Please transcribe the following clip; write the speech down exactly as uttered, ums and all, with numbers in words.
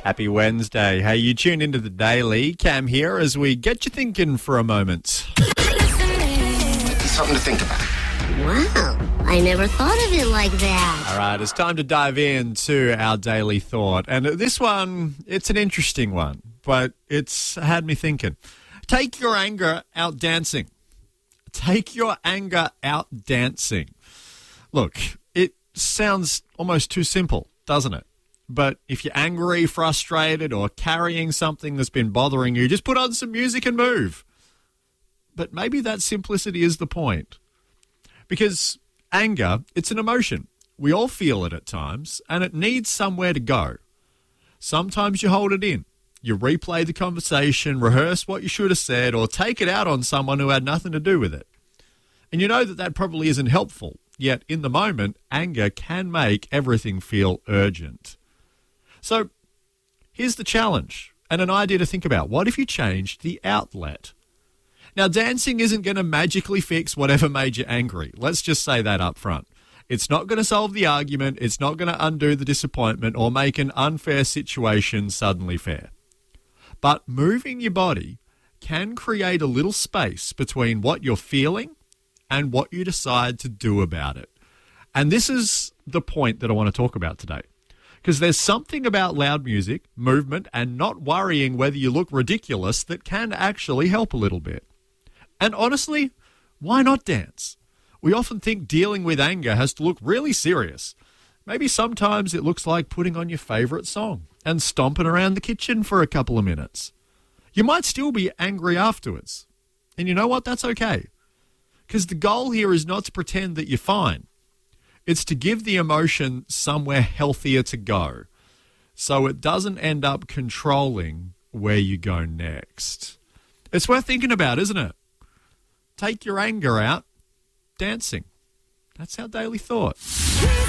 Happy Wednesday. Hey, you tuned into the Daily. Cam here as we get you thinking for a moment. Something to think about. Wow, I never thought of it like that. All right, it's time to dive into our daily thought. And this one, it's an interesting one, but it's had me thinking. Take your anger out dancing. Take your anger out dancing. Look, it sounds almost too simple, doesn't it? But if you're angry, frustrated, or carrying something that's been bothering you, just put on some music and move. But maybe that simplicity is the point. Because anger, it's an emotion. We all feel it at times, and it needs somewhere to go. Sometimes you hold it in. You replay the conversation, rehearse what you should have said, or take it out on someone who had nothing to do with it. And you know that that probably isn't helpful. Yet in the moment, anger can make everything feel urgent. So here's the challenge and an idea to think about. What if you changed the outlet? Now, dancing isn't going to magically fix whatever made you angry. Let's just say that up front. It's not going to solve the argument. It's not going to undo the disappointment or make an unfair situation suddenly fair. But moving your body can create a little space between what you're feeling and what you decide to do about it. And this is the point that I want to talk about today. Because there's something about loud music, movement, and not worrying whether you look ridiculous that can actually help a little bit. And honestly, why not dance? We often think dealing with anger has to look really serious. Maybe sometimes it looks like putting on your favourite song and stomping around the kitchen for a couple of minutes. You might still be angry afterwards. And you know what? That's okay. Because the goal here is not to pretend that you're fine. It's to give the emotion somewhere healthier to go so it doesn't end up controlling where you go next. It's worth thinking about, isn't it? Take your anger out dancing. That's our daily thought.